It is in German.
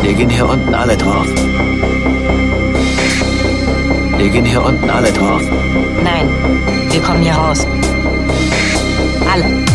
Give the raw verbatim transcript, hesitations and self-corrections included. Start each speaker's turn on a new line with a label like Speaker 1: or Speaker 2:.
Speaker 1: Wir gehen hier unten alle drauf. Wir gehen hier unten alle drauf.
Speaker 2: Nein, wir kommen hier raus. Alle.